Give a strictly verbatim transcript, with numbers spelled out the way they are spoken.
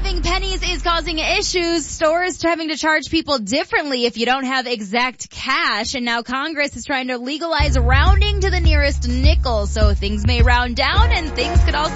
having pennies is causing issues. Stores having to charge people differently if you don't have exact cash. And now Congress is trying to legalize rounding to the nearest nickel. So things may round down and things could also